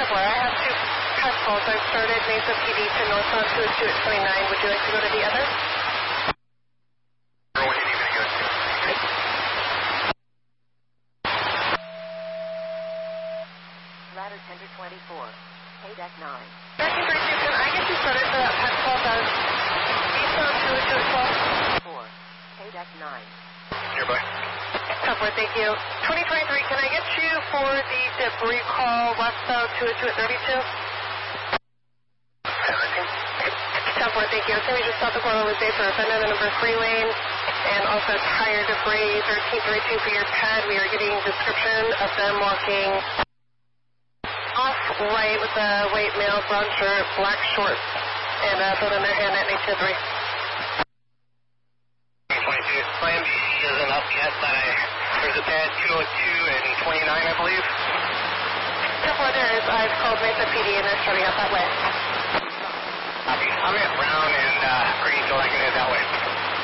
10-4, I have two past calls. I've started Mesa PD to northbound 202 at 29. Would you like to go to the other? Where would you need me to go to? Ladder tender 24. Deck 9. 1332, can I get you started for that past call? That was eastbound 202 at 12. 4. Deck 9. Nearby. 10-4, thank you. 2023, can I get you for the debris call westbound 202 at 32? 10-4, thank you. So we just stopped the Guadalupe Bay for another number 3 lane and also tire debris 1332 for your pad. We are getting description of them walking off right with a white male, brown shirt, black shorts, and phone in their hand at 823. 22. Plan B isn't up yet, but there's a pad 202 and 29, I believe. 10-4, there is. I've called Mesa PD and they're starting up that way. Copy. I'm at Brown and Green, so I can head that way.